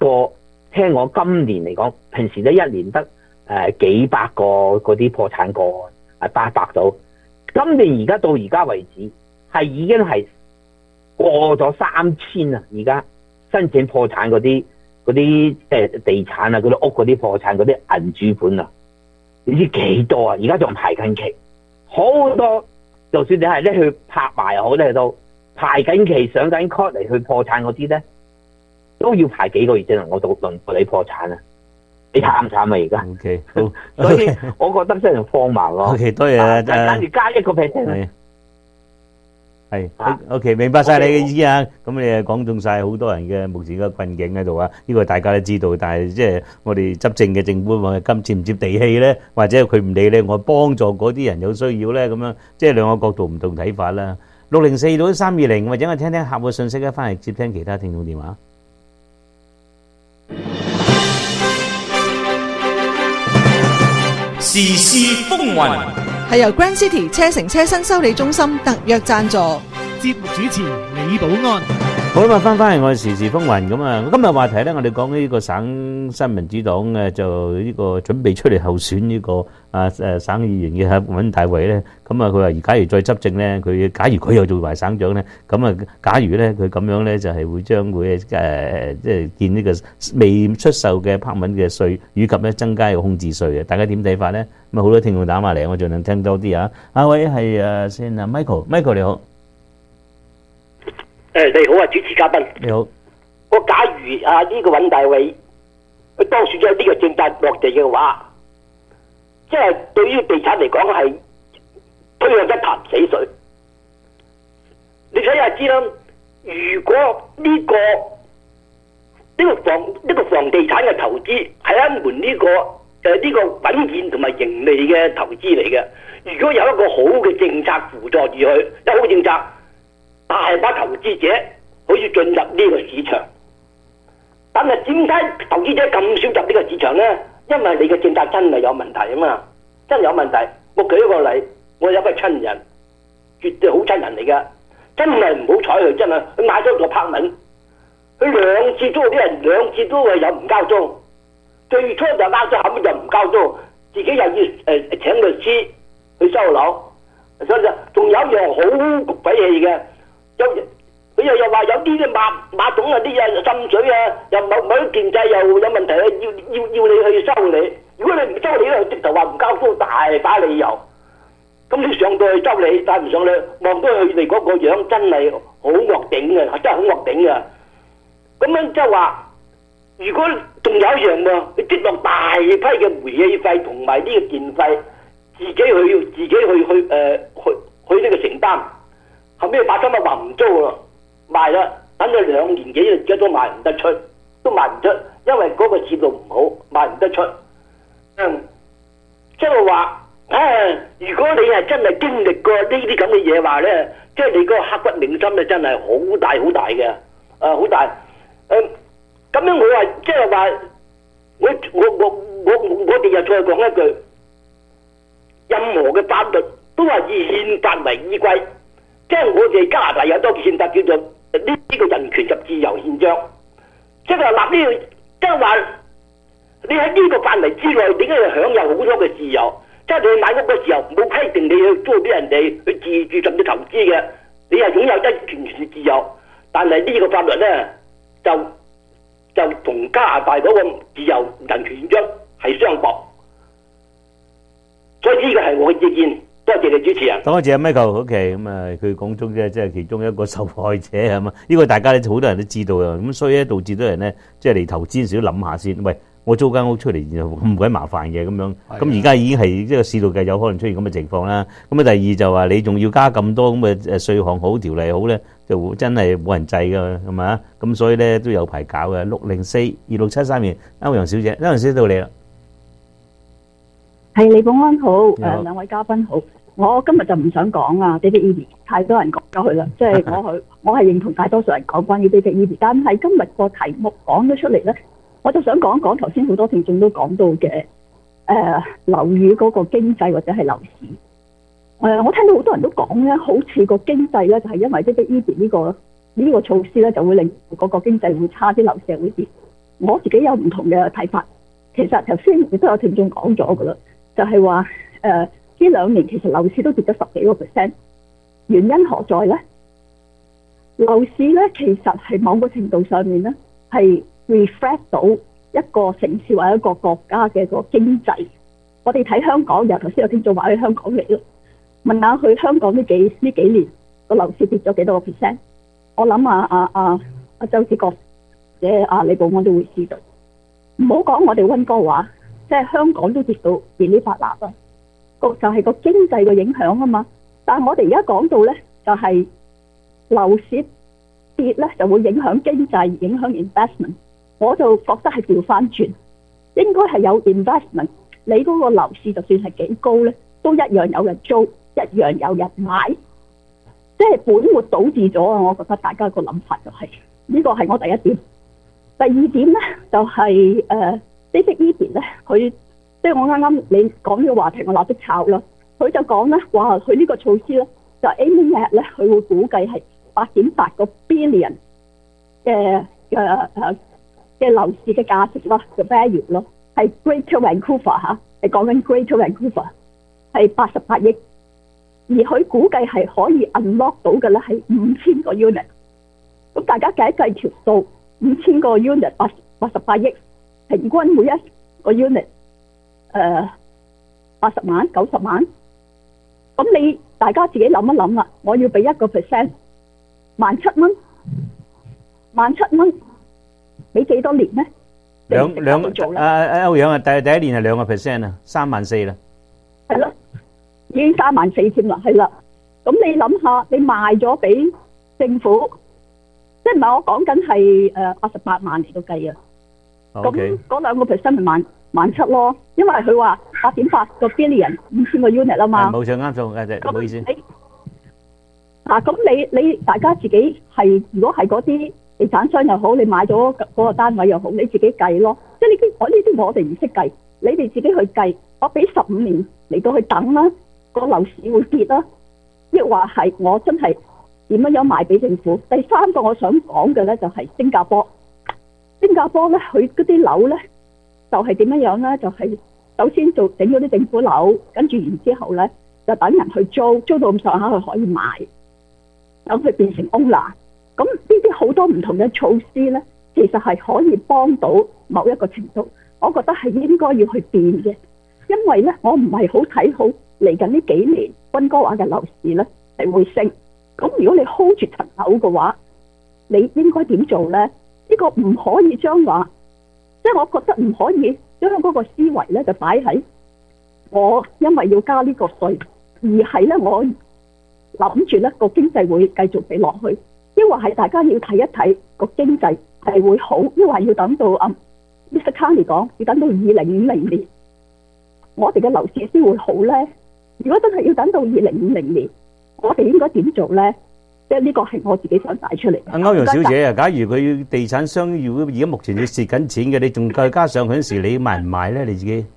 過聽講今年嚟講，平時咧一年得幾百個嗰啲破產個案，800到。今年而家到而家為止，係已經係過咗3000啦。而家申請破產嗰啲地產啊，嗰啲屋嗰啲破產嗰啲銀主盤啊，你知幾多啊？而家仲排緊期，好多。就算你係咧去拍賣又好咧，都排緊期上緊 court 嚟去破產嗰啲咧，都要排幾個月先能夠輪到你破產啊！你慘唔慘啊？而家 OK 好， 所以我覺得真係荒謬咯。 OK 多謝跟住加1%。 係 OK 明白晒你嘅意思啊！咁你講中晒好多人嘅目前嘅困境喺度啊！呢個大家都知道，但係即係我哋執政嘅政府話咁接唔接地氣咧，或者佢唔理咧，我幫助嗰啲人有需要咧，咁樣即係兩個角度唔同睇法啦。604到320，或者我聽聽客戶信息咧，翻嚟接聽其他聽眾電話。 時事風雲係由 Grand City 車城車新修理中心特約贊助， 節目主持李寶安。 好啦，翻嚟我哋時事風雲咁啊！今日話題咧，我哋講呢個省新民主黨嘅就呢個準備出嚟候選呢個省議員嘅尹大維咧，咁啊佢話假如再執政咧，假如佢又做埋省長咧，咁啊假如咧佢咁樣咧就係會將會即係見呢個未出售嘅拍品嘅稅，以及咧增加個空置稅嘅，大家點睇法咧？咁啊好多聽眾打埋嚟，我盡量聽多啲啊！阿位係先啊 Michael 你好。 你好啊，主持嘉賓。 你好。 我假如呢個尹大維佢當選咗呢個政策落地嘅話，即係對於地產嚟講係推向一潭死水。你睇下知啦，如果呢個房地產嘅投資係一門呢個穩健同埋盈利嘅投資嚟嘅，如果有一個好嘅政策輔助住佢，有好政策。大把投資者可以進入呢個市場，但係點解投資者咁少入呢個市場呢？因為你嘅政策真係有問題啊嘛，真係有問題。我舉一個例，我有個親人，絕對好親人嚟㗎，真係唔好彩佢，真係佢買咗個拍文，佢兩次租，啲人兩次都係有唔交租，最初就交咗，後面就唔交租，自己又要請律師去收樓，所以仲有一樣好谷鬼氣嘅。佢又話有啲嘅馬桶啊，啲嘢滲水啊，又某啲電掣又有問題啊，要你去修理。如果你唔修理咧，直頭話唔交租，大把理由。咁你上到去修理，帶唔上去，望到佢哋嗰個樣真係好惡頂嘅，真係好惡頂嘅。咁樣即係話，如果仲有一樣喎，你積落大批嘅煤氣費同埋呢個電費，自己去呢個承擔。後尾把心啊話唔租咯，賣啦，等咗2年幾，而家都賣唔得出，因為嗰個市道唔好，賣唔得出。即係話，如果你係真係經歷過呢啲咁嘅嘢話咧，即係你嗰個刻骨銘心咧，真係好大好大嘅，好大。咁樣我話即係話，我哋又再講一句，任何嘅法律都係以憲法為依歸。即係我哋加拿大有多個憲法叫做呢個人權及自由憲章，即係話立呢個，即係話你喺呢個範圍之內，點解要享有好多嘅自由？即係你買屋嘅時候冇規定你去租俾人哋去自住甚至投資嘅，你係擁有一完全自由。但係呢個法律咧就同加拿大嗰個自由人權憲章係相駁，所以呢個係我嘅意見。多謝你主持人。 多謝 Michael。OK， 咁啊，佢講中即係其中一個受害者係嘛？呢個大家咧好多人都知道啊。咁所以咧導致到人咧即係嚟投資時都諗下先。喂，我租間屋出嚟然後咁鬼麻煩嘅咁樣。咁而家已經係即係市道嘅有可能出現咁嘅情況啦。咁啊，第二就話你仲要加咁多咁嘅稅項好條例好咧，就真係冇人制㗎，係咪啊？咁所以咧都有排搞嘅。604-2673，歐陽小姐，歐陽小姐到你啦。 係李保安好，兩位嘉賓好。我今日就唔想講啊 David Eby， 太多人講咗佢啦。即係我係認同大多數人講關於 David Eby， 但係今日個題目講咗出嚟咧，我就想講講頭先好多聽眾都講到嘅樓宇嗰個經濟或者係樓市。我聽到好多人都講咧，好似個經濟咧就係因為 David Eby 呢個措施咧就會令嗰個經濟會差啲，樓市會跌。 我自己有唔同嘅睇法。其實頭先亦都有聽眾講咗噶啦，就係話呢2年其實樓市都跌咗10幾個 percent，原因何在呢？樓市咧其實係某個程度上面咧係 reflect 到一個城市或者一個國家嘅個經濟。我哋睇香港，由頭先有聽眾話去香港嚟咯，問下去香港呢幾年個樓市跌咗幾多個 percent？我諗周子國或者李寶安都會知道。唔好講我哋溫哥華，即係香港都跌到噼里啪啦啦，就係個經濟嘅影響啊嘛。但係我哋而家講到咧，就係樓市跌咧就會影響經濟，影響 investment。我就覺得係調翻轉，應該係有 investment。你嗰個樓市就算係幾高咧，都一樣有人租，一樣有人買，即係本末倒置咗啊！我覺得大家個諗法就係呢個係我第一點。第二點咧就係David Eby 咧，佢即係我啱啱你講呢個話題，我立即炒啦。佢就講咧話，佢呢個措施咧就 aiming at 咧，佢會估計係8.8個 billion 嘅樓市嘅價值咯，嘅 value 咯，係 Greater Vancouver 嚇，係講緊 Greater Vancouver 係88億，而佢估計係可以 unlock 到嘅咧係5000個 unit。咁大家計一計條數。5000個 unit 88億，平均每一個 unit 80萬90萬，咁你大家自己諗一諗啦。我要俾1%，17,000蚊，俾幾多年咧？ 歐陽啊，第一年係2% 啊，34,000啦。 係咯，已經34,000添啦，係啦。咁你諗下，你賣咗俾政府。即係唔係我講緊係88萬嚟到計啊？咁嗰2%咪17,000咯，因為佢話8.8個 billion 5000個 unit 啊嘛。 冇錯，啱數，唔好意思。 咁你大家自己係，如果係嗰啲地產商又好，你買咗嗰個單位又好，你自己計咯。即係呢啲我哋唔識計，你哋自己去計。我俾15年嚟到去等啦，個樓市會跌啦，亦話係我真係。點樣賣俾政府？第三個我想講嘅咧就係新加坡。新加坡咧，佢嗰啲樓咧就係點樣咧？就係首先整咗啲政府樓，跟住然之後咧就等人去租，租到咁上下佢可以賣，等佢變成 owner。咁呢啲好多唔同嘅措施咧，其實係可以幫到某一個程度。我覺得係應該要去變嘅，因為咧我唔係好睇好嚟緊呢幾年溫哥華嘅樓市咧係會升。咁如果你 hold 住層樓嘅話，你應該點做咧？呢個唔可以將話，即係我覺得唔可以將嗰個思維咧就擺喺我因為要加呢個稅，而係咧我諗住咧個經濟會繼續俾落去，抑或係大家要睇一睇個經濟係會好，抑或要等到Mr. Carney 講要等到2050年，我哋嘅樓市先會好咧。如果真係要等到2050年，我哋應該點做咧？即係呢個係我自己想帶出嚟。 歐陽小姐啊，假如佢地產商如果而家目前要蝕緊錢嘅，你仲再加上嗰陣時，你賣唔賣咧？你自己？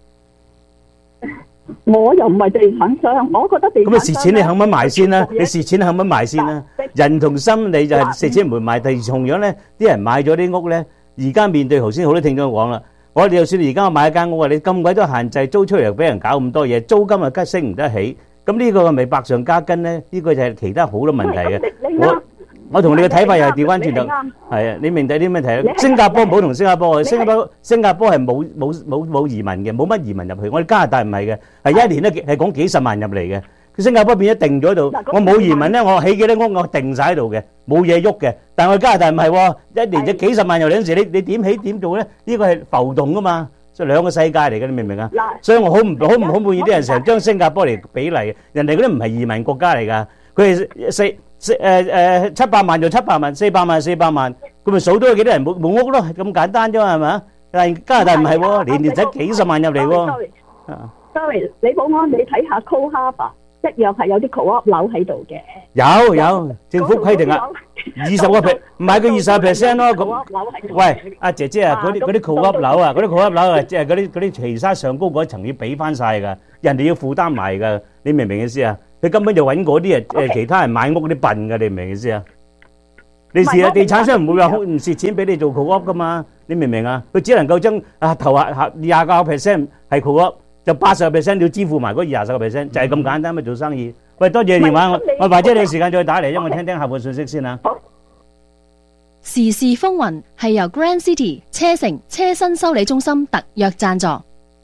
我又唔係地產商，我覺得地產商咁你蝕錢，你肯唔肯賣先啦？你蝕錢肯唔肯賣先啦？人同心理就係蝕錢唔會賣，但係同樣咧，啲人買咗啲屋咧，而家面對頭先好多聽眾講啦，我哋就算而家我買一間屋啊，你咁鬼多限制，租出嚟又俾人搞咁多嘢，租金又升唔得起。咁呢個係咪百上加斤咧？呢個就係其他好多問題嘅。我同你嘅睇法又係調翻轉頭，係啊，你明白啲咩題？新加坡唔好同新加坡，新加坡係冇移民嘅，冇乜移民入去。我哋加拿大唔係嘅，係一年咧係講幾十萬入嚟嘅。佢新加坡變咗定咗喺度，我冇移民咧，我起幾多屋我定曬喺度嘅，冇嘢喐嘅。但係我加拿大唔係喎，一年就幾十萬入嚟嗰陣時，你點起點做咧？呢個係浮動噶嘛。即係兩個世界嚟嘅，你明唔明啊？所以我好唔滿意啲人成日將新加坡嚟比例，人哋嗰啲唔係移民國家嚟㗎，佢係700萬就700萬，400萬400萬，佢咪數到幾多人冇屋咯，咁簡單啫嘛，係咪？但係加拿大唔係喎，年年使幾十萬入嚟喎。 Sorry， 李保安，你睇下 Coal Harbour 一樣係有啲 co-op 樓喺度嘅。 有，政府規定啊，20%，唔係佢20% 咯。咁，喂，阿姐姐啊，嗰啲 co-op 樓啊，即係嗰啲其他上高嗰一層要俾翻晒㗎，人哋要負擔埋㗎，你明唔明意思啊？佢根本就揾嗰啲其他人買屋嗰啲笨㗎，你明唔明意思啊？你試下地產商唔會話唔蝕錢俾你做 co-op 㗎嘛？ 你明唔明啊？佢只能夠將頭下20個 percent 係佢就80% 要支付埋嗰20%，就係咁簡單咪做生意。喂，多謝電話，我或者你時間再打嚟，因為我聽聽客戶信息先啊。 時事風雲係由 Grand City 車城車身修理中心特約贊助。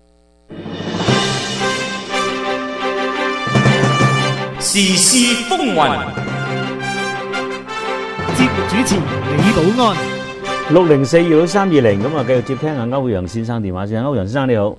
時事風雲， 節目主持李寶安。 6042320咁啊，繼續接聽下歐陽先生電話先。歐陽先生你好。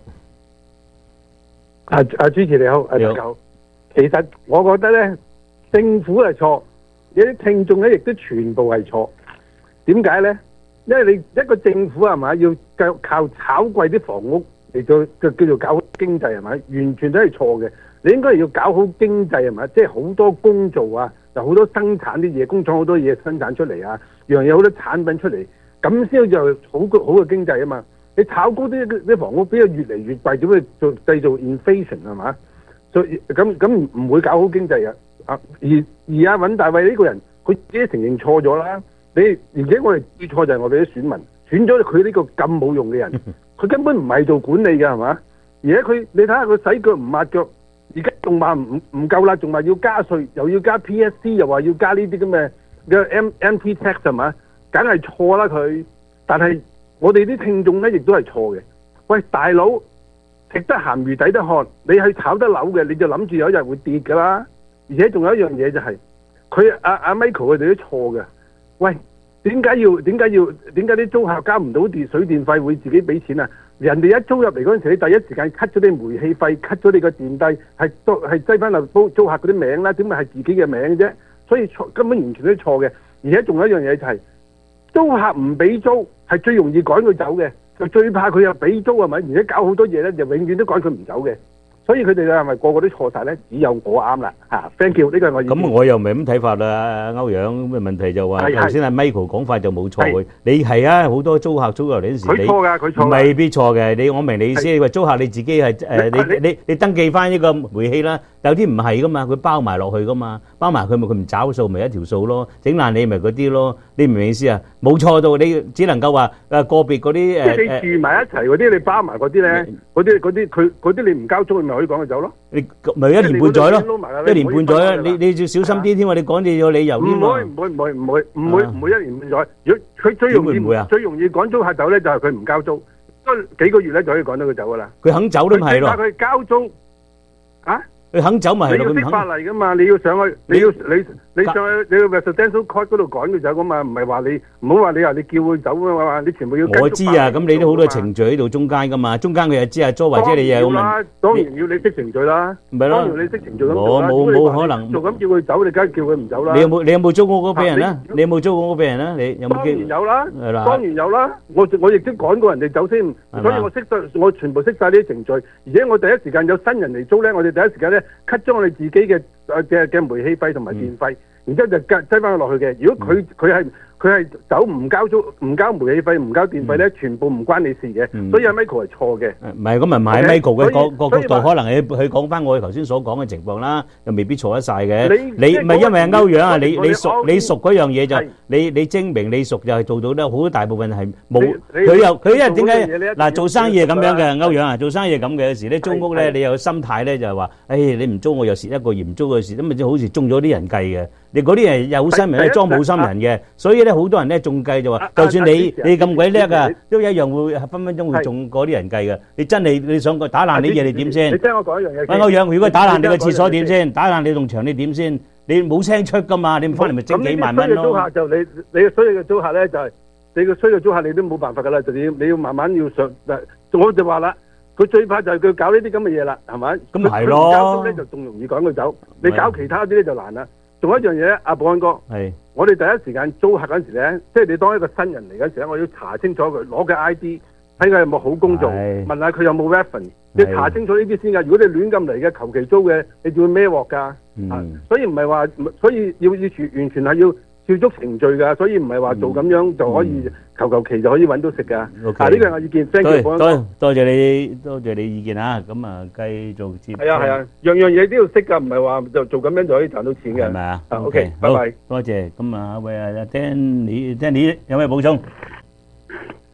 主持你好，大家好。其實我覺得咧，政府係錯，有啲聽眾咧亦都全部係錯。點解咧？因為你一個政府係咪要靠炒貴啲房屋嚟做叫做搞好經濟係咪？完全都係錯嘅。你應該係要搞好經濟係咪？即係好多工做啊，就好多生產啲嘢，工廠好多嘢生產出嚟啊，樣嘢好多產品出嚟，咁先就好嘅經濟啊嘛。你炒高啲房屋，比較越嚟越貴，點去做製造 inflation 係嘛？所以咁唔會搞好經濟啊！而阿尹大衛呢個人，佢自己承認錯咗啦。而且我哋最錯就係我哋啲選民選咗佢呢個咁冇用嘅人，佢根本唔係做管理嘅係嘛？而且你睇下佢洗腳唔抹腳，而家仲話唔夠啦，仲話要加稅，又要加 PSC， 又話要加呢啲咁嘅 MP tax 係嘛？梗係錯啦佢。但係我哋啲聽眾咧亦都係錯嘅。喂，大佬，食得鹹魚抵得渴，你去炒得樓嘅，你就諗住有一日會跌㗎啦。而且仲有一樣嘢就係佢阿 Michael 佢哋都錯嘅。喂，點解啲租客交唔到水電費會自己俾錢啊？人哋一租入嚟嗰陣時，你第一時間 cut 咗啲煤氣費 ，cut 咗你個電費，係擠翻落租客嗰啲名啦，點解係自己嘅名啫？所以根本完全都錯嘅。而且仲有一樣嘢就係、租客唔俾租係最容易趕佢走嘅，就最怕佢又俾租係咪？而且搞好多嘢咧，就永遠都趕佢唔走嘅。所以佢哋係咪個個都錯晒咧？只有我啱啦嚇 ！Thank you， 呢個係我意見。 咁我又唔係咁睇法啦，歐陽。咁嘅問題就話頭先阿 Michael 講法就冇錯嘅。你係啊，好多租客租入嚟嗰時， 佢錯㗎，佢錯。 未必錯嘅。我明你意思。你話租客你自己係你登記翻呢個煤氣啦，有啲唔係噶嘛，佢包埋落去噶嘛，包埋佢唔找數，咪一條數咯。整爛你咪嗰啲咯。你唔明意思啊？冇錯到，你只能夠話個別嗰啲即係你住埋一齊嗰啲，你包埋嗰啲咧，嗰啲你唔交租，咪可以趕佢走咯。你咪1年半載咯，1年半載啊！你要小心啲添喎，你講你有理由添喎。 唔會1年半載。如果佢最容易趕租客走咧，就係佢唔交租，幾個月咧就可以趕到佢走噶啦。 佢肯走都係咯。 佢交租啊？ 佢肯走咪係咯？ 你要識法例噶嘛？你要上去，你上去，你要 residential court 嗰度趕佢走噶嘛？唔係話你唔好話你叫佢走啊嘛？你全部要。我知啊，咁你都好多程序喺度中間噶嘛？中間佢又知啊，租或者你又問。當然要你識程序啦。咪咯。當然你識程序咁做啦。我冇可能。做咁叫佢走，你梗係叫佢唔走啦。你有冇租屋俾人啊？你有冇租屋俾人啊？你有冇？當然有啦。係啦。當然有啦。我亦都趕過人哋走先，所以我全部識晒呢啲程序，而且我第一時間有新人嚟租咧，我哋第一時間咧。cut 咗我哋自己嘅煤氣費同埋電費，然之後就擠翻佢落去嘅。如果佢係走唔交租、唔交煤氣費、唔交電費咧，全部唔關你事嘅。所以阿 Michael 係錯嘅。唔係咁，咪唔係 Michael 嘅個角度，可能佢講翻我哋頭先所講嘅情況啦，又未必錯得晒嘅。你唔係因為阿歐陽啊，你熟嗰樣嘢就你精明，你熟就係做到咧，好多大部分係冇。佢因為點解嗱做生意係咁樣嘅歐陽啊？做生意係咁嘅，有時咧租屋咧，你有心態咧就係話，你唔租我又蝕一個月，唔租我蝕，咁咪即係好似中咗啲人計嘅。你嗰啲係有心人咧，裝冇心人嘅，所以咧好多人咧中計就話，就算你咁鬼叻啊，都一樣會分分鐘會中嗰啲人計嘅。你真係你想打爛啲嘢，你點先？你聽我講一樣嘢。歐陽，如果打爛你個廁所點先？打爛你棟牆你點先？你冇聲出噶嘛？你翻嚟咪掙幾萬蚊咯。咁租客就你嘅衰嘅租客咧就係你嘅衰嘅租客，你都冇辦法噶啦，就你要慢慢要上。我就話啦。佢最怕就係佢搞呢啲咁嘅嘢啦，係咪？咁咪係咯。交租咧就仲容易趕佢走，你搞其他啲咧就難啦。仲有一樣嘢，阿保安哥，我哋第一時間租客嗰陣時咧，即係你當一個新人嚟嗰陣時咧，我要查清楚佢攞嘅 ID，睇佢有冇好工做，問下佢有冇 reference，要查清楚呢啲先㗎。如果你亂咁嚟嘅，求其租嘅，你就會孭鑊㗎。所以唔係話，所以要完全係要照足程序㗎，所以唔係話做咁樣就可以求其就可以揾到食㗎。呢個係我意見。多謝你意見啊！咁啊，繼續接。係啊，樣嘢都要識㗎，唔係話就做咁樣就可以賺到錢嘅。係咪啊？OK，拜拜。多謝。咁啊，喂，聽你有咩補充？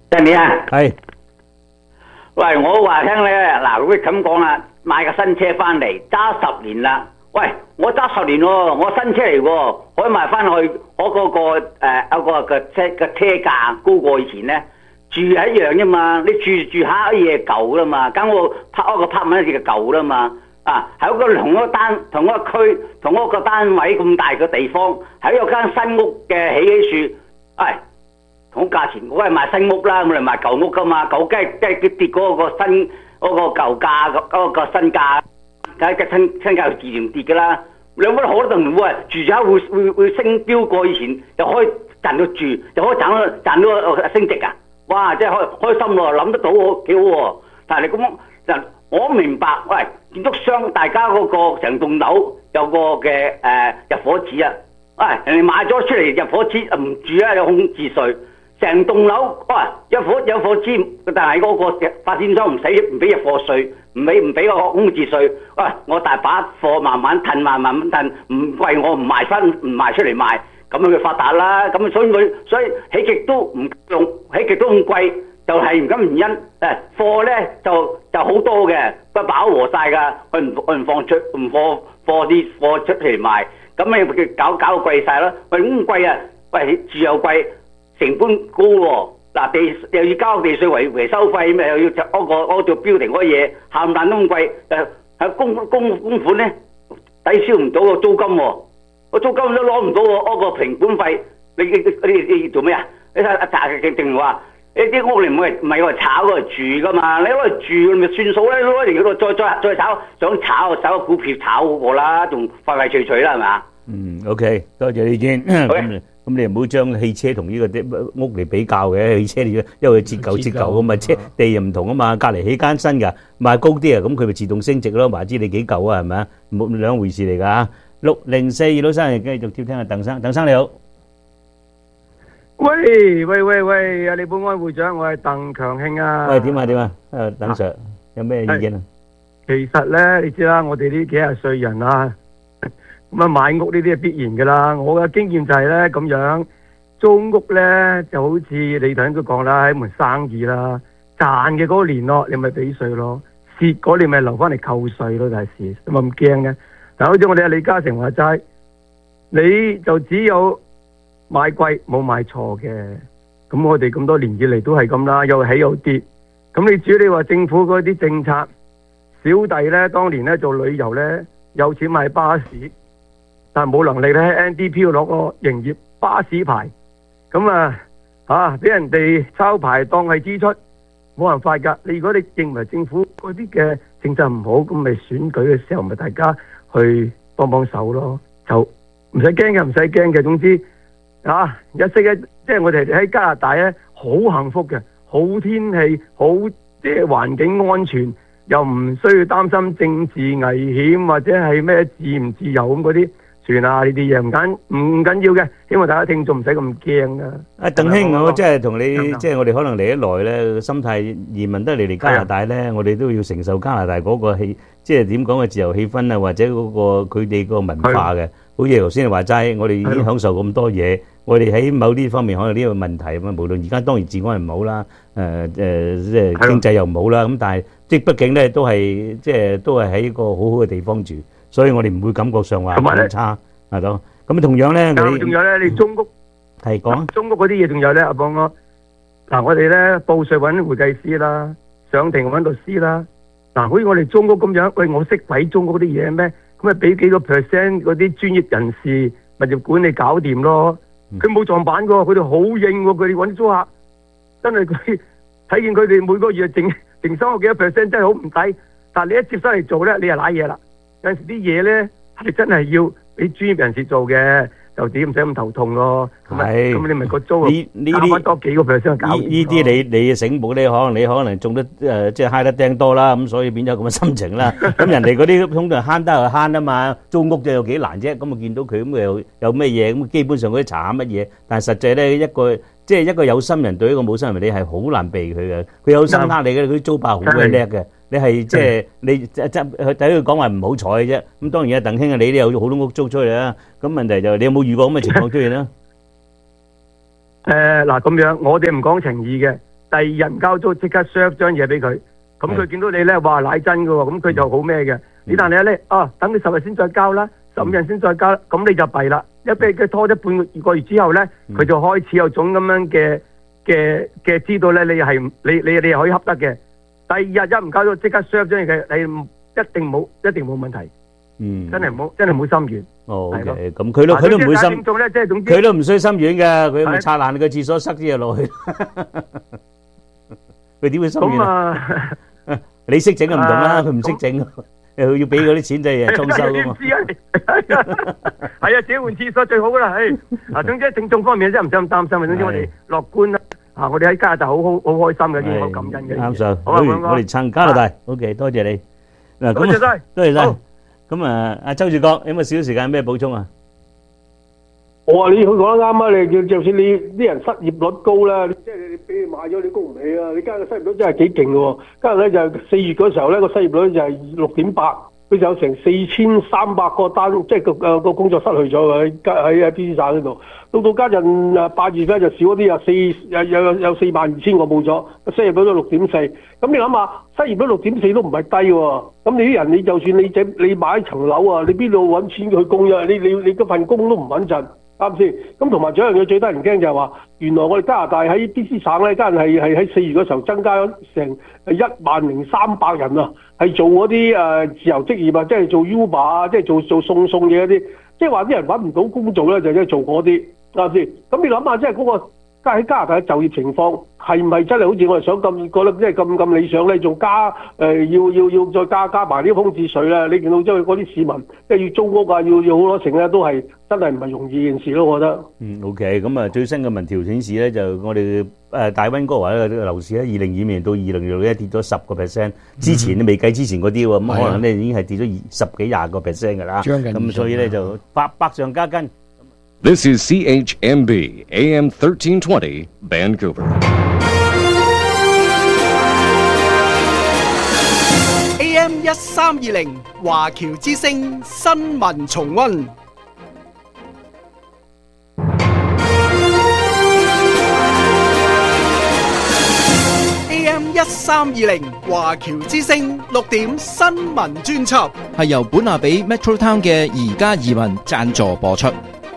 得你啊？ 係。 喂，我話聽咧，嗱，如果咁講啦，買架新車翻嚟揸10年啦。喂，我揸10年喎，我新車嚟喎，可以賣翻去，我嗰個有個車價高過以前咧，住係一樣啫嘛。你住下啲嘢舊啦嘛，咁我拍一個拍文就舊啦嘛。啊，喺個同一個區、同一個單位咁大嘅地方，喺有間新屋嘅起樹，同價錢，我係賣新屋啦，我哋賣舊屋噶嘛，舊梗係跌嗰個新嗰個舊價嗰個新價，梗係新價自然跌噶啦。兩個可能會住宅會升標過以前，又可以賺到住，又可以賺到升值啊！哇，真係開心喎，諗得到喎，幾好喎。但係你咁樣，我明白，喂，建築商大家嗰個成棟樓有個嘅入伙紙啊，人哋買咗出嚟入伙紙唔住啊，有空置稅。成棟樓，有伙紙，但係嗰個發展商唔俾入貨稅，唔俾個空置稅。我大把貨慢慢褪，唔貴我唔賣出嚟賣，咁樣佢發達啦。咁所以起極都唔用，起極都咁貴，就係唔咁原因。貨咧就好多嘅，不飽和晒㗎，佢唔放啲貨出嚟賣，咁咪佢搞到貴晒咯。喂，咁貴啊！喂，住又貴。成本高喎，嗱地又要交地稅維修費，咪又要嗰做標定嗰嘢，冚唪唥都咁貴，喺公款咧抵消唔到個租金喎，個租金都攞唔到嗰個評本費，你做咩啊？你睇定話呢啲屋你唔係攞嚟炒攞嚟住噶嘛？你攞嚟住咪算數咧，攞嚟嗰度再炒，想炒股票炒嗰個啦，仲快快脆脆啦係嘛 ？OK， 多謝你意見。咁你唔好將汽車同呢個屋嚟比較嘅，汽車你因為折舊咁嘛，車地又唔同啊嘛，隔離起間新㗎，賣高啲啊，咁佢咪自動升值咯，話知你幾舊啊，係咪啊？冇兩回事嚟㗎嚇。604老生繼續接聽阿鄧生，鄧生你好。 喂，阿李保安會長，我係鄧強興啊。 喂，點啊？鄧 Sir 有咩意見啊？ 其實咧，你知啦，我哋呢幾廿歲人啊。咁買屋呢啲係必然噶啦，我嘅經驗就係咧咁樣，租屋咧就好似你頭先都講啦，係一門生意啦，賺嘅嗰年咯，你咪俾稅咯，蝕嗰年咪留翻嚟扣稅咯，就係事，咁咪咁驚嘅。但好似我哋阿李嘉誠話齋，你就只有買貴冇買錯嘅，咁我哋咁多年以嚟都係咁啦，又起又跌。咁你至於你話政府嗰啲政策，小弟咧當年咧做旅遊咧有錢買巴士。但係冇能力咧喺 NDP 攞個營業巴士牌，咁俾人哋抄牌當係支出，冇辦法㗎。如果你認為政府嗰啲嘅政策唔好，咁咪選舉嘅時候咪大家去幫手咯，就唔使驚嘅。總之一息嘅，即係我哋喺加拿大咧好幸福嘅，好天氣，好即係環境安全，又唔需要擔心政治危險或者係咩自唔自由咁嗰啲。算啦，呢啲嘢唔緊要嘅，希望大家聽眾唔使咁驚啊！ 阿鄧兄，我即係同你，即係我哋可能嚟得耐咧，心態移民得嚟加拿大咧，我哋都要承受加拿大嗰個氣，即係點講嘅自由氣氛啊，或者嗰個佢哋個文化嘅。好似頭先你話齋，我哋已經享受咁多嘢，我哋喺某啲方面可能呢個問題咁啊。無論而家當然治安唔好啦，即係經濟又唔好啦，咁但係即係畢竟咧都係即係都係喺一個好好嘅地方住。所以我哋唔會感覺上話咁差，係咯。咁同樣咧， 仲有咧，你中屋係講中屋嗰啲嘢，仲有咧，阿邦哥嗱，我哋咧報稅揾會計師啦，上庭揾律師啦。嗱，好似我哋中屋咁樣，喂，我識睇中屋嗰啲嘢咩？咁咪俾幾個 percent 嗰啲專業人士物業管理搞掂咯。佢冇撞板㗎，佢哋好應喎，佢哋揾租客真係佢睇見佢哋每個月淨收我幾多 percent， 真係好唔抵。但係你一接收嚟做咧，你就瀨嘢啦。有陣時啲嘢咧係真係要俾專業人士做嘅，就自己唔使咁頭痛咯。 係， 咁你咪個租加翻多幾個 percent 搞。 呢啲你醒目咧，可能中得即係嗨得釘多啦，咁所以變咗咁嘅心情啦。咁人哋嗰啲通常慳得就慳啊嘛，租屋就有幾難啫。咁啊見到佢咁有咩嘢咁，基本上嗰啲查下乜嘢，但係實際咧一個有心人對一個冇心人，你係好難避佢嘅。佢有心呃你嘅，佢啲租霸好鬼叻嘅。你係即係你第一句講話唔好彩嘅啫。咁當然啊，鄧兄啊，你都有好多屋租出去啦。咁問題就你有冇遇過咁嘅情況出現啦？ 嗱咁樣，我哋唔講情義嘅， 第二日唔交租即刻 serve 張嘢俾佢，咁佢見到你咧話賴真嘅喎，咁佢就好咩嘅。你但係咧等你10日先再交啦，15日先再交，咁你就弊啦。一俾佢拖咗半個月之後咧，佢就開始有種咁樣嘅知道咧，你係你可以恰得嘅。第二日一唔交租即刻 serve 張嘢嘅，你一定冇問題。真係唔好心軟。 OK， 咁佢都唔會心，佢都唔需心軟嘅，佢咪拆爛你個廁所塞啲嘢落去。佢點會心軟啊？你識整就唔同啦，佢唔識整，佢要俾嗰啲錢就係裝修噶嘛。係啊，自己換廁所最好啦。總之聽眾方面真係唔使咁擔心。總之我哋樂觀啦。我哋喺加拿大好開心嘅，已經好感恩嘅。 啱晒，我哋撐加拿大。OK， 多謝你。嗱， 多謝晒， 多謝晒。咁阿周志國有冇少時間咩補充啊？ 我話你佢講得啱啊！你就算你啲人失業率高啦，即係你俾你買咗你供唔起啊！你加上失業率真係幾勁嘅喎，加上咧就4月嗰時候咧個失業率就係6.8，佢就有成4300個單，即係個工作失去咗喺 BC 省嗰度。到家陣8月咧就少咗啲有42000個冇咗，失業率都6.4。咁你諗下，失業率6.4都唔係低喎。咁你啲人你就算你買一層樓啊，你邊度揾錢去供啫？你嗰份工都唔穩陣。啱先，咁同埋仲有一樣嘢最得人驚就係話，原來我哋加拿大喺 BC 省咧，家人係喺4月嗰時候增加咗成10300人啊，係做嗰啲自由職業啊，即係做 Uber 啊，即係做送嘢嗰啲，即係話啲人揾唔到工做咧，就即係做嗰啲啱先。咁你諗下，即係嗰個喺加拿大嘅就業情況係唔係真係好似我哋想咁覺得即係咁理想咧？仲加要再加埋啲空置稅咧？你見到即係嗰啲市民即係要租屋啊，要好多成咧，都係真係唔係容易件事咯，我覺得。 OK， 咁啊最新嘅民調顯示咧，就我哋大溫哥華咧樓市喺2022年到2026年跌咗10%，之前都未計之前嗰啲喎，咁可能咧已經係跌咗10幾20% 㗎啦。咁所以咧就百上加斤。 This is CHMB AM 1320 Vancouver. AM 1320華僑之聲新聞重溫。AM 1320華僑之聲6點新聞專輯， 係由本拿比 Metro Town 嘅宜家移民贊助播出。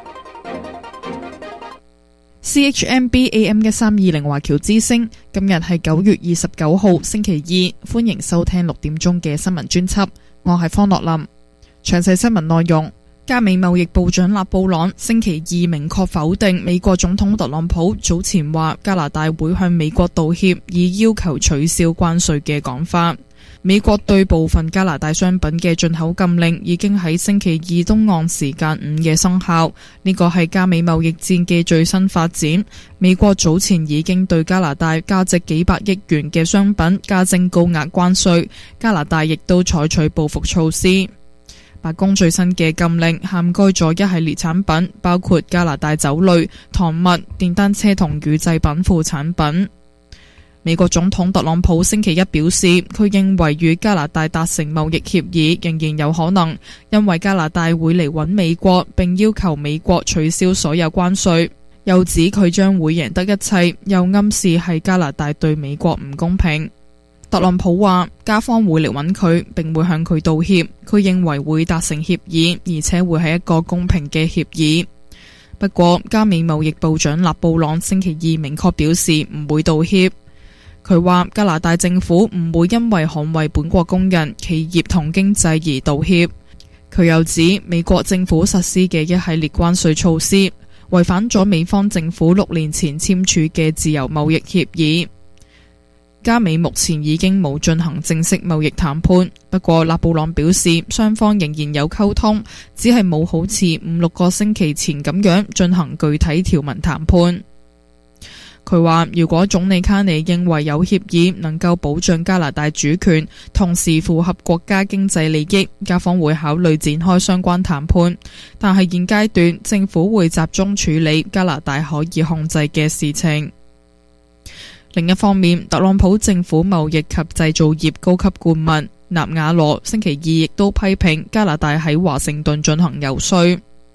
CHMB AM 1320華僑之聲，今日係9月29號星期二，歡迎收聽6點鐘嘅新聞專輯，我係方樂林。詳細新聞內容，加美貿易部長勒布朗星期二明確否定美國總統特朗普早前話加拿大會向美國道歉，以要求取消關稅嘅講法。美國對部分加拿大商品嘅進口禁令已經喺星期二東岸時間午夜生效，呢個係加美貿易戰嘅最新發展。美國早前已經對加拿大價值幾百億元嘅商品加徵高額關稅，加拿大亦都採取報復措施。白宮最新嘅禁令涵蓋咗一系列產品，包括加拿大酒類、糖物、電單車同乳製品副產品。美國總統特朗普星期一表示，佢認為與加拿大達成貿易協議仍然有可能，因為加拿大會嚟搵美國，並要求美國取消所有關稅。又指佢將會贏得一切，又暗示係加拿大對美國唔公平。特朗普話，加方會嚟搵佢，並會向佢道歉。佢認為會達成協議，而且會係一個公平嘅協議。不過，加美貿易部長勒布朗星期二明確表示唔會道歉。佢話加拿大政府唔會因為捍衛本國工人、企業同經濟而道歉。佢又指美國政府實施嘅一系列關稅措施違反咗美方政府6年前簽署嘅自由貿易協議。加美目前已經冇進行正式貿易談判，不過勒布朗表示雙方仍然有溝通，只係冇好似5-6個星期前咁樣進行具體條文談判。佢話如果總理卡尼認為有協議能夠保障加拿大主權，同時符合國家經濟利益，加方會考慮展開相關談判。但係現階段政府會集中處理加拿大可以控制嘅事情。另一方面，特朗普政府貿易及製造業高級顧問納瓦羅星期二亦都批評加拿大喺華盛頓進行游說。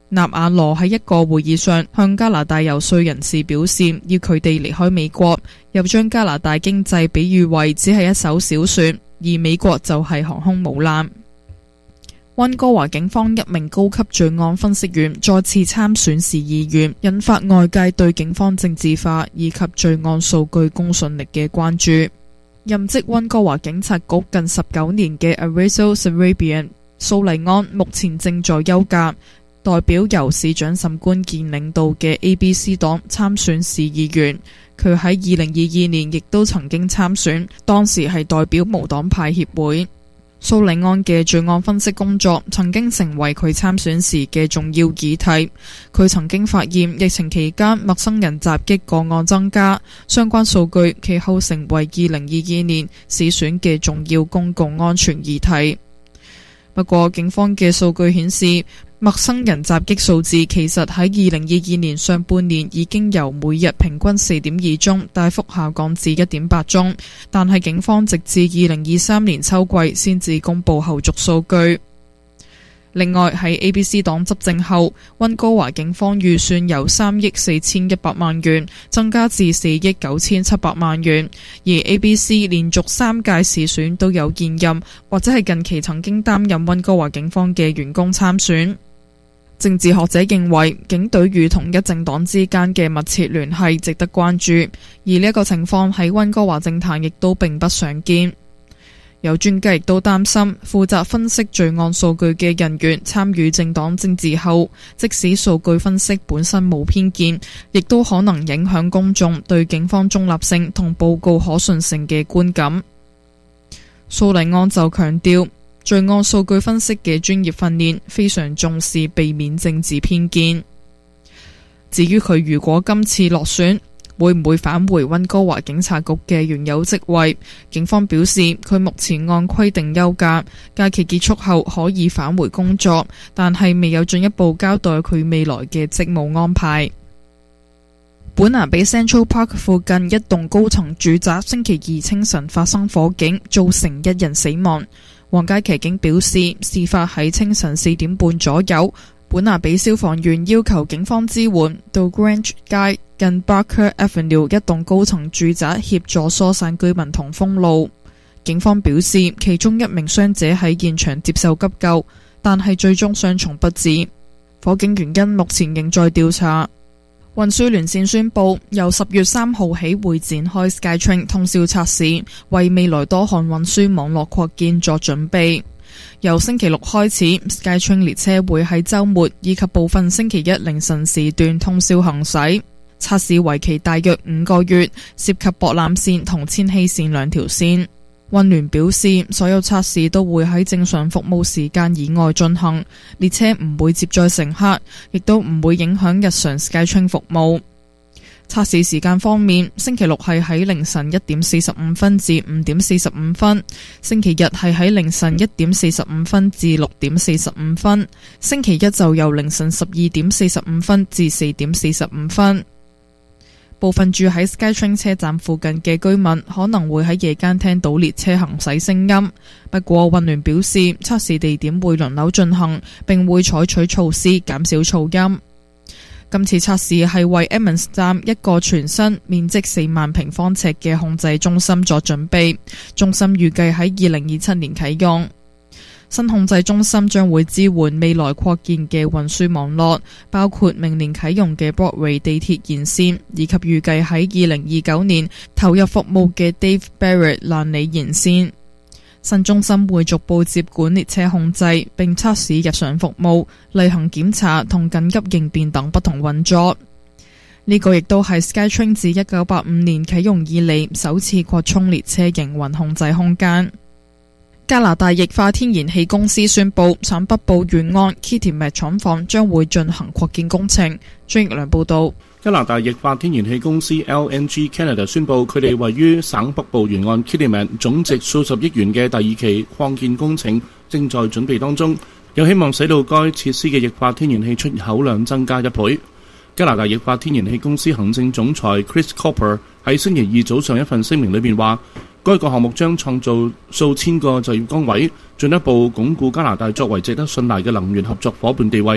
納瓦羅喺一個會議上向加拿大遊說人士表示，要佢哋離開美國，又將加拿大經濟比喻為只係一艘小船，而美國就係航空母艦。溫哥華警方一名高級罪案分析員再次參選市議員，引發外界對警方政治化以及罪案數據公信力嘅關注。任職溫哥華警察局近19年嘅 Arazo Sarabian 蘇麗安目前正在休假，代表由市長沈官健領導嘅 ABC 黨參選市議員。佢喺2022年亦都曾經參選，當時係代表無黨派協會。蘇利安嘅罪案分析工作曾經成為佢參選時嘅重要議題。佢曾經發現疫情期間陌生人襲擊個案增加，相關數據其後成為2022年市選嘅重要公共安全議題。不過警方嘅數據顯示，陌生人襲擊數字其實喺2022年上半年已經由每日平均 4.2 宗大幅下降至 1.8 宗，但係警方直至2023年秋季先至公布後續數據。另外喺 ABC 黨執政後，溫哥華警方預算由3億4100萬元增加至4億9700萬元，而 ABC 連續3屆市選都有現任或者係近期曾經擔任溫哥華警方嘅員工參選。政治學者認為，警隊與同一政黨之間嘅密切聯繫值得關注，而呢一個情況喺溫哥華政壇亦都並不常見。有專家亦都擔心，負責分析罪案數據嘅人員參與政黨政治後，即使數據分析本身冇偏見，亦都可能影響公眾對警方中立性同報告可信性嘅觀感。蘇麗安就強調，罪案數據分析嘅專業訓練非常重視避免政治偏見。至於佢如果今次落選，會唔會返回溫哥華警察局嘅原有職位？警方表示，佢目前按規定休假，假期結束後可以返回工作，但係未有進一步交代佢未來嘅職務安排。本拿比 Central Park 附近一棟高層住宅星期二清晨發生火警，造成1人死亡。皇家騎警表示，事發喺清晨4點半左右。本拿比消防員要求警方支援，到 Grange 街近 Barker Avenue 一棟高層住宅協助疏散居民同封路。警方表示，其中一名傷者喺現場接受急救，但係最終傷重不治。火警原因目前仍在調查。運輸聯線宣布，由10月3號起會展開 SkyTrain 通宵測試，為未來多項運輸網絡擴建作準備。由星期六開始 ，SkyTrain 列車會喺週末以及部分星期一凌晨時段通宵行駛。測試為期大約5個月，涉及博覽線同千禧線2條線。運聯表示，所有測試都會喺正常服務時間以外進行，列車唔會接載乘客，亦都唔會影響日常 SkyTrain 服務。測試時間方面，星期六係喺凌晨1點45分至5點45分，星期日係喺凌晨1點45分至6點45分，星期一就由凌晨12點45分至4點45分。部分住喺 SkyTrain 車站附近嘅居民可能會喺夜間聽到列車行駛聲音，不過運聯表示測試地點會輪流進行，並會採取措施減少噪音。今次測試係為 Emmons 站一個全新面積4萬平方尺嘅控制中心作準備，中心預計喺2027年啟用。新控制中心將會支援未來擴建嘅運輸網絡，包括明年啟用嘅 Broadway 地鐵沿線，以及預計喺2029年投入服務嘅 Dave Barrett 蘭里沿線。新中心會逐步接管列車控制，並測試日常服務、例行檢查同緊急應變等不同運作。呢個亦都係 SkyTrain 自1985年啟用以嚟首次擴充列車營運控制空間。加拿大液化天然氣公司宣布，省北部沿岸 Kitimat 廠房將會進行擴建工程。張奕良報道。 加拿大液化天然氣公司 LNG Canada 宣布，佢哋位於省北部沿岸 Kitimat 總值數十億元嘅第2期擴建工程正在準備當中，有希望使到該設施嘅液化天然氣出口量增加1倍。加拿大液化天然氣公司行政總裁 Chris Cooper 喺星期二早上一份聲明裏面話，該個項目將創造數千個就業崗位，進一步鞏固加拿大作為值得信賴嘅能源合作夥伴地位。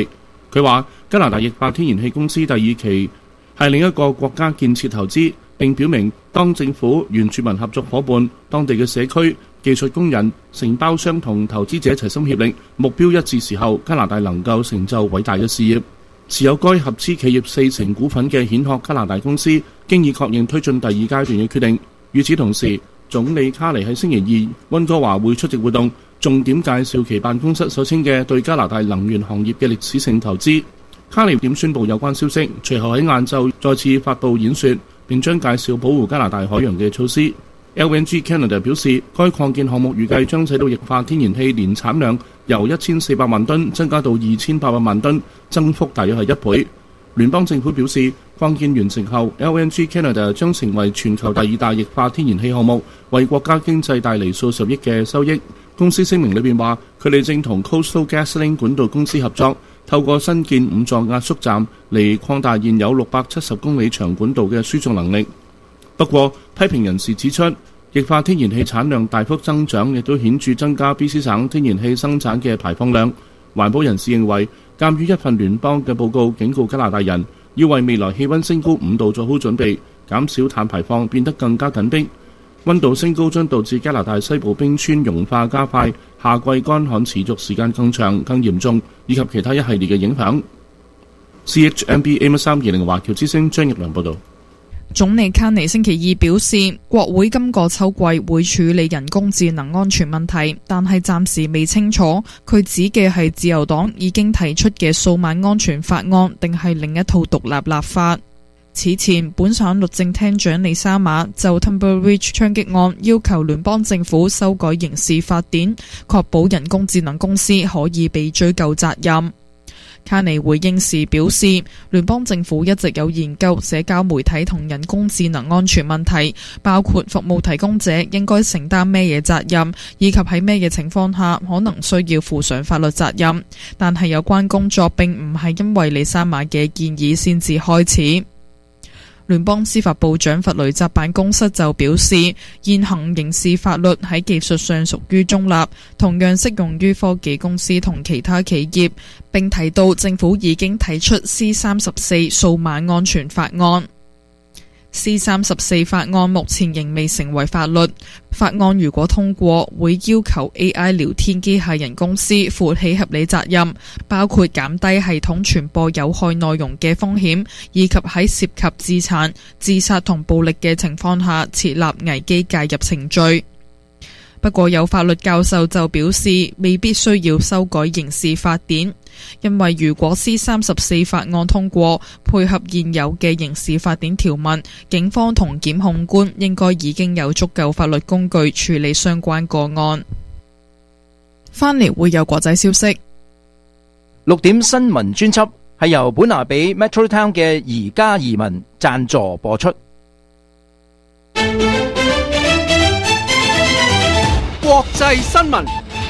佢話加拿大液化天然氣公司第二期係另一個國家建設投資，並表明當政府、原住民合作伙伴、當地嘅社區、技術工人、承包商同投資者齊心協力，目標一致時候，加拿大能夠成就偉大嘅事業。持有該合資企業40%股份嘅顯赫加拿大公司，經已確認推進第二階段嘅決定。與此同時，總理卡尼喺星期二溫哥華會出席活動，重點介紹其辦公室所稱嘅對加拿大能源行業嘅歷史性投資。卡尼點宣佈有關消息，隨後喺晏晝再次發布演說，並將介紹保護加拿大海洋嘅措施。LNG Canada 表示，該擴建項目預計將使到液化天然氣年產量由1400萬噸增加到2800萬噸，增幅大約係1倍。聯邦政府表示，擴建完成後 ，LNG Canada 將成為全球第2大液化天然氣項目，為國家經濟帶嚟數十億嘅收益。公司聲明裏邊話，佢哋正同 Coastal GasLink 管道公司合作，透過新建5座壓縮站嚟擴大現有670公里長管道嘅輸送能力。不過，批評人士指出，液化天然氣產量大幅增長，亦都顯著增加 BC 省天然氣生產嘅排放量。環保人士認為，鑑於一份聯邦嘅報告警告加拿大人要為未來氣溫升高5度做好準備，減少碳排放變得更加緊迫。溫度升高將導致加拿大西部冰川融化加快，夏季乾旱持續時間更長、更嚴重，以及其他一系列嘅影響。CHMB AM320 華僑之聲張奕良報導。 總理卡尼星期二表示，國會今個秋季會處理人工智能安全問題，但係暫時未清楚佢指嘅係自由黨已經提出嘅數碼安全法案，定係另一套獨立立法。此前，本省律政廳長李沙馬就 Timber Ridge 槍擊案要求聯邦政府修改刑事法典，確保人工智能公司可以被追究責任。卡尼回應時表示，聯邦政府一直有研究社交媒體同人工智能安全問題，包括服務提供者應該承擔咩嘢責任，以及喺咩嘢情況下可能需要負上法律責任。但係有關工作並唔係因為李沙馬嘅建議先至開始。聯邦司法部長弗雷澤辦公室就表示，現行刑事法律喺技術上屬於中立，同樣適用於科技公司同其他企業，並提到政府已經提出 C34 數碼安全法案。C34 法案目前仍未成為法律。法案如果通過，會要求 AI 聊天機械人公司負起合理責任，包括減低系統傳播有害內容嘅風險，以及喺涉及自殘、自殺同暴力嘅情況下設立危機介入程序。不過有法律教授就表示，未必需要修改刑事法典，因為如果 C34 法案通過，配合現有嘅刑事法典條文，警方同檢控官應該已經有足夠法律工具處理相關個案。翻嚟會有國際消息。 6點新聞專輯係由本拿比 Metro Town 嘅宜家移民贊助播出。 國際新聞。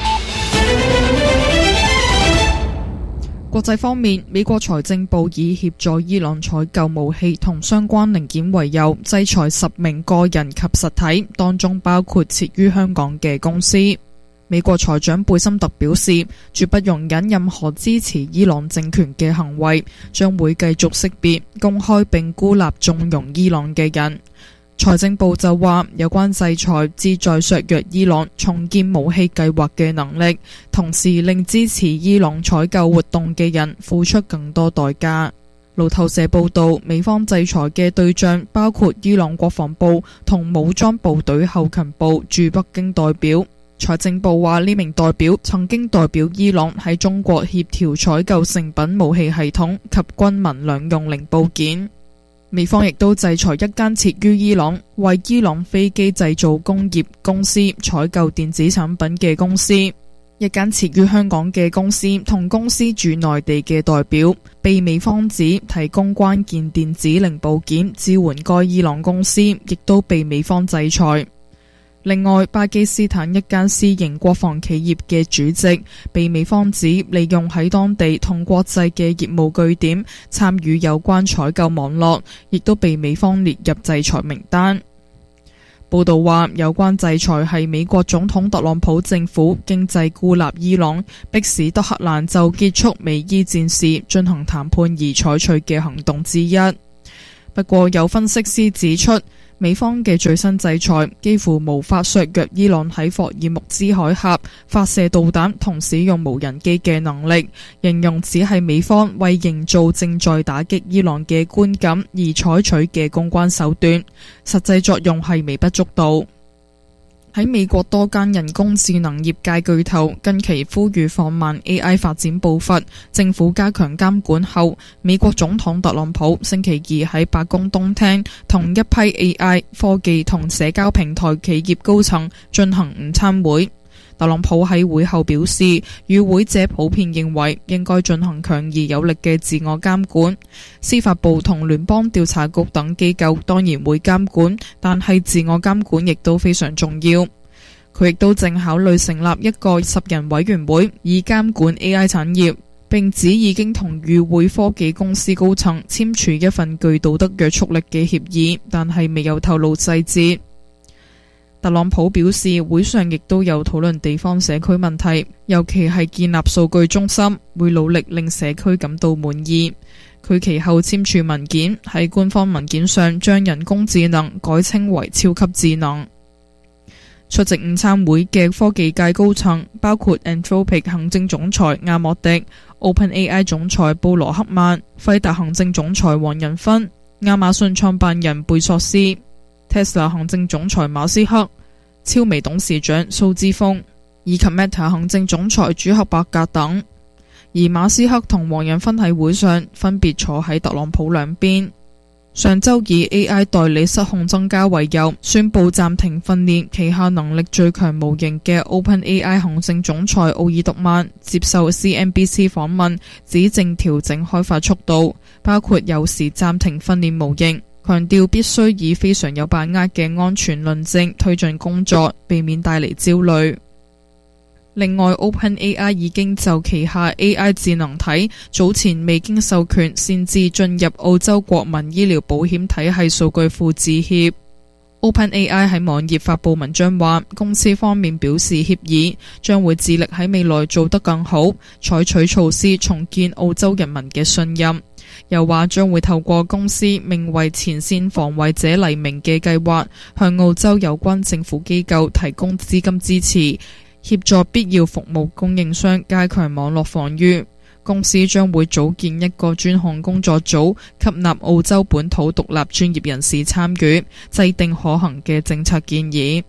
國際方面，美國財政部以協助伊朗採購武器同相關零件為由，制裁10名個人及實體，當中包括設於香港嘅公司。美國財長貝森特表示，絕不容忍任何支持伊朗政權嘅行為，將會繼續識別、公開並孤立縱容伊朗嘅人。財政部就話，有關制裁旨在削弱伊朗重建武器計劃嘅能力，同時令支持伊朗採購活動嘅人付出更多代價。路透社報道，美方制裁嘅對象包括伊朗國防部同武裝部隊後勤部駐北京代表。財政部話，呢名代表曾經代表伊朗喺中國協調採購成品武器系統及軍民兩用零部件。美方亦都制裁一間設於伊朗、為伊朗飛機製造工業公司採購電子產品嘅公司，一間設於香港嘅公司同公司駐內地嘅代表，被美方指提供關鍵電子零部件支援該伊朗公司，亦都被美方制裁。另外，巴基斯坦一間私營國防企業嘅主席被美方指利用喺當地同國際嘅業務據點參與有關採購網絡，亦都被美方列入制裁名單。 報道話，有關制裁係美國總統特朗普政府經濟孤立伊朗，迫使德黑蘭就結束美伊戰事進行談判而採取嘅行動之一。不過有分析師指出，美方嘅最新制裁幾乎無法削弱伊朗喺霍爾木茲海峽發射導彈同使用無人機嘅能力，形容只係美方為營造正在打擊伊朗嘅觀感而採取嘅公關手段，實際作用係微不足道。喺美國多間人工智能業界巨頭近期呼籲放慢 AI 發展步伐，政府加強監管後，美國總統特朗普星期二喺白宮東廳同一批 AI 科技同社交平台企業高層進行午餐會。特朗普喺會後表示，與會者普遍認為應該進行強而有力嘅自我監管。司法部同聯邦調查局等機構當然會監管，但係自我監管亦都非常重要。佢亦都正考慮成立一個10人委員會以監管 AI 產業，並指已經同與會科技公司高層簽署一份具道德約束力嘅協議，但係未有透露細節。特朗普表示，會上亦都有討論地方社區問題，尤其係建立數據中心，會努力令社區感到滿意。佢其後簽署文件，喺官方文件上將人工智能改稱為超級智能。出席午餐會嘅科技界高層包括 Anthropic 行政總裁阿莫迪、OpenAI 總裁布羅克曼、輝達行政總裁黃仁勳、亞馬遜創辦人貝索斯、Tesla 行政總裁馬斯克、超微董事長蘇之峰以及 Meta 行政總裁朱克伯格等。而馬斯克同黃仁勳喺會上分別坐喺特朗普兩邊。上週以 AI 代理失控增加為由，宣布暫停訓練旗下能力最強模型嘅 OpenAI 行政總裁奧爾特曼接受 CNBC 訪問，指正調整開發速度，包括有時暫停訓練模型，強調必須以非常有把握嘅安全論證推進工作，避免帶嚟焦慮。另外 OpenAI 已經就旗下 AI 智能體早前未經授權擅自進入澳洲國民醫療保險體系數據庫致歉。OpenAI 喺網頁發布文章話，公司方面表示歉意，將會致力喺未來做得更好，採取措施重建澳洲人民嘅信任。又話將會透過公司名為前線防衛者黎明嘅計劃，向澳洲有關政府機構提供資金支持，協助必要服務供應商加強網絡防禦。公司將會組建一個專項工作組，吸納澳洲本土獨立專業人士參與，制定可行嘅政策建議。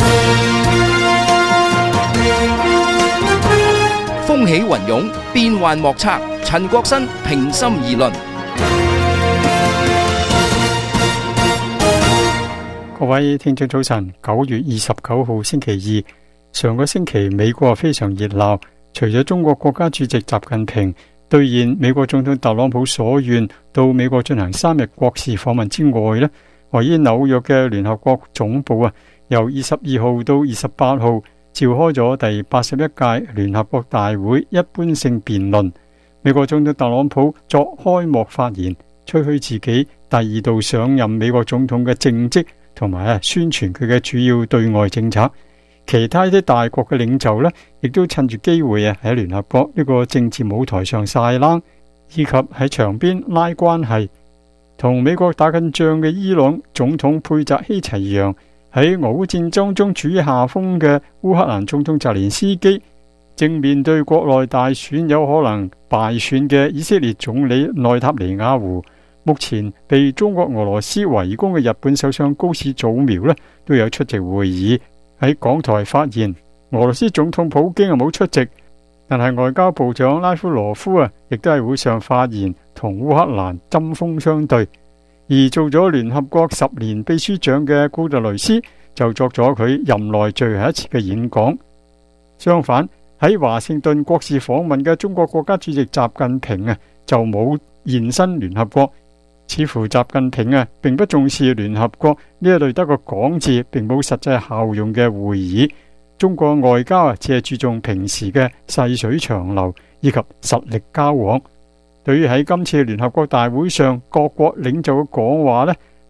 風起雲湧，變幻莫測。陳國新平心而論。 各位聽眾早晨，9月29號星期二。上個星期美國非常熱鬧，除咗中國國家主席習近平兌現美國總統特朗普所願到美國進行3日國事訪問之外呢，位於紐約嘅聯合國總部由22號到28號召開咗第81屆聯合國大會一般性辯論。美國總統特朗普作開幕發言，吹噓自己第2度上任美國總統嘅政績，同埋宣傳佢嘅主要對外政策。其他啲大國嘅領袖呢，亦都趁住機會喺聯合國呢個政治舞台上晒冷，以及喺場邊拉關係。同美國打緊仗嘅伊朗總統佩扎希齊揚，喺俄烏戰爭中處於下風嘅烏克蘭總統澤連斯基，正面對國內大選有可能敗選嘅以色列總理內塔尼亞胡，目前被中國俄羅斯圍攻嘅日本首相高市早苗呢，都有出席會議。喺港台發言，俄羅斯總統普京冇出席，但係外交部長拉夫羅夫亦都喺會上發言，同烏克蘭針鋒相對。而做咗聯合國10年秘書長嘅古特雷斯就作咗佢任內最後一次嘅演講。相反，喺華盛頓國事訪問嘅中國國家主席習近平就冇現身聯合國。似乎習近平並不重視聯合國呢一類得個講字並冇實際效用嘅會議。中國外交只係注重平時嘅細水長流以及實力交往。對於喺今次聯合國大會上各國領袖嘅講話呢，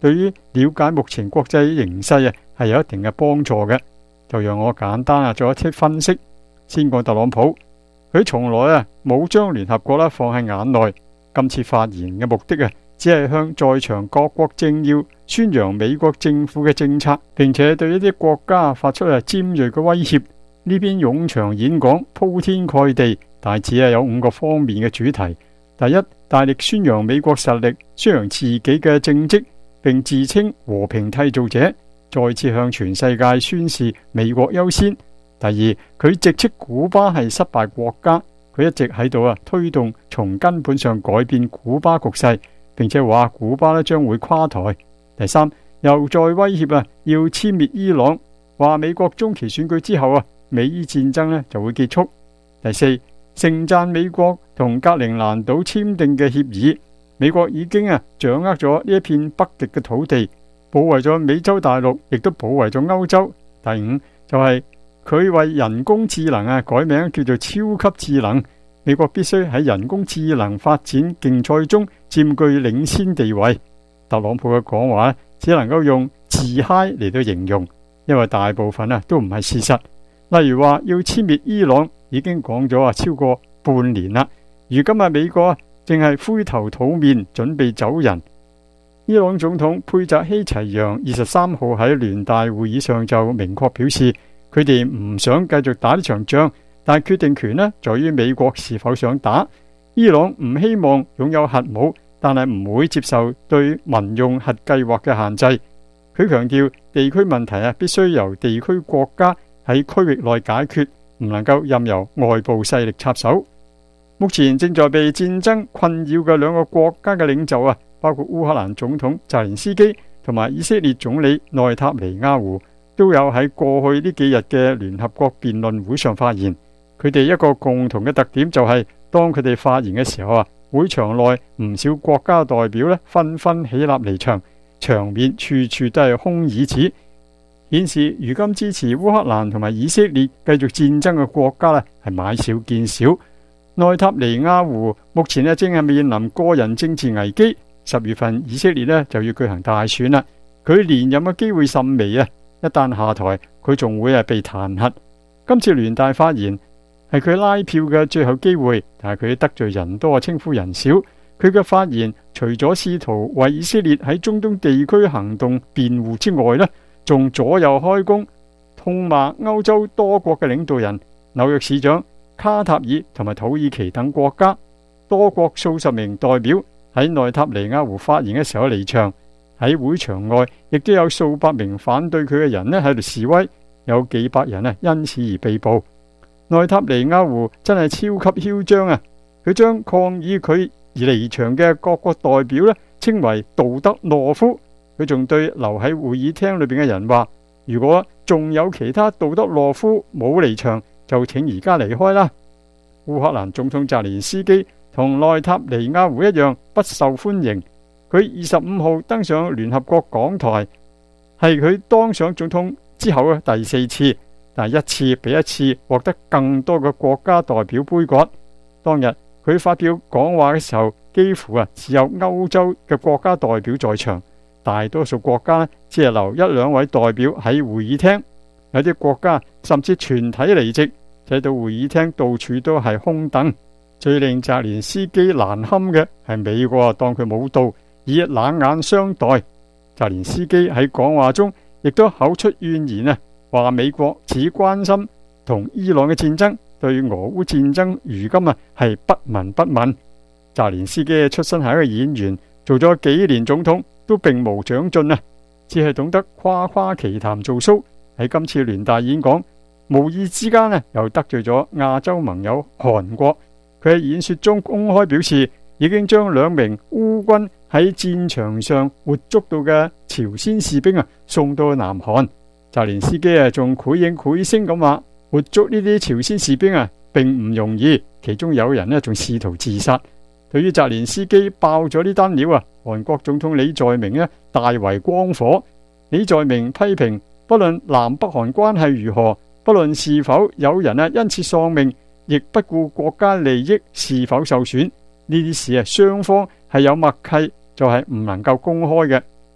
對於了解目前國際形勢係有一定嘅幫助嘅。就讓我簡單做一啲分析。先講特朗普，佢從來冇將聯合國放喺眼內。今次發言嘅目的只係向在場各國政要宣揚美國政府嘅政策，並且對一啲國家發出尖銳嘅威脅。呢篇冗長演講鋪天蓋地，大致有5個方面嘅主題。第一，大力宣揚美國實力，宣揚自己嘅政績，並自稱和平締造者，再次向全世界宣示美國優先。第二，佢直斥古巴係失敗國家，佢一直喺度推動從根本上改變古巴局勢，並且話古巴將會垮台。第三，又再威脅要殲滅伊朗，話美國中期選舉之後美伊戰爭就會結束。第四，盛讚美國同格陵蘭島簽訂嘅協議，美國已經掌握咗呢一片北極嘅土地，保衛咗美洲大陸，亦都保衛咗歐洲。第五，就係佢為人工智能改名叫做超級智能，美國必須喺人工智能發展競賽中佔據領先地位。特朗普嘅講話只能夠用自嗨嚟到形容，因為大部分都唔係事實。例如話要殲滅伊朗，已經講咗超過半年啦。如今美國正係灰頭土面準備走人。伊朗總統佩澤希齊揚23號喺聯大會議上就明確表示，佢哋唔想繼續打呢場仗，但係決定權在於美國是否想打。伊朗唔希望擁有核武，但係唔會接受對民用核計劃嘅限制。佢強調地區問題必須由地區國家喺區域內解決，唔能夠任由外部勢力插手。目前正在被戰爭困擾嘅2個國家嘅領袖包括烏克蘭總統澤連斯基同埋以色列總理內塔尼亞胡，都有喺過去呢幾日嘅聯合國辯論會上發言。佢哋一個共同嘅特點就係，當佢哋發言嘅時候會場內唔少國家代表紛紛起立離場，場面處處都係空椅子，顯示如今支持烏克蘭同埋以色列繼續戰爭嘅國家係買少見少。內塔尼亞胡目前正係面臨個人政治危機，10月份以色列就要舉行大選啦，佢連任嘅機會甚微一旦下台，佢仲會被彈劾。今次聯大發言係佢拉票嘅最後機會，但係佢得罪人多稱呼人少。佢嘅發言除咗試圖為以色列喺中東地區行動辯護之外仲左右開弓，痛罵歐洲多國嘅領導人、紐約市長、卡塔爾同埋土耳其等國家。多國數十名代表喺內塔尼亞胡發言嘅時候離場，喺會場外亦都有數百名反對佢嘅人喺度示威，有幾百人因此而被捕。內塔尼亞胡真係超級囂張佢將抗議佢而離場嘅各國代表稱為道德懦夫。佢仲對留喺會議廳裏邊嘅人話，如果仲有其他道德懦夫冇離場，就請而家離開啦。烏克蘭總統澤連斯基同內塔尼亞胡一樣不受歡迎。佢25號登上聯合國講台，係佢當上總統之後第4次，但係一次比一次獲得更多嘅國家代表杯葛。當日佢發表講話嘅時候，幾乎只有歐洲嘅國家代表在場，大多數國家只係留1-2位代表喺會議廳，有啲國家甚至全體離席，睇到會議廳到處都係空凳。最令澤連斯基難堪嘅係美國當佢冇到，以冷眼相待。澤連斯基喺講話中亦都口出怨言話美國只關心同伊朗嘅戰爭，對俄烏戰爭如今係不聞不問。澤連斯基出身係一個演員，做咗幾年總統都並無長進只係懂得誇誇其談做 show。喺今次聯大演講，無意之間又得罪咗亞洲盟友韓國。佢喺演說中公開表示，已經將2名烏軍喺戰場上活捉到嘅朝鮮士兵送到南韓。澤連斯基仲繪影繪聲咁話，活捉呢啲朝鮮士兵並唔容易，其中有人仲試圖自殺。對於澤連斯基爆咗呢單料韓國總統李在明大為光火。李在明批評，不論南北韓關係如何，不論是否有人因此喪命，亦不顧國家利益是否受損，呢啲事雙方係有默契，就係唔能夠公開嘅。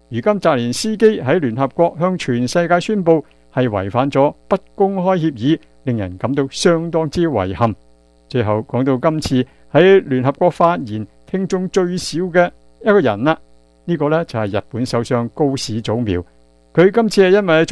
如今澤連斯基喺聯合國向全世界宣佈係違反咗不公開協議，令人感到相當之遺憾。最後講到今次喺聯合國發言聽眾最少嘅一個人啦，呢個呢就係日本首相高市早苗。佢今次係因為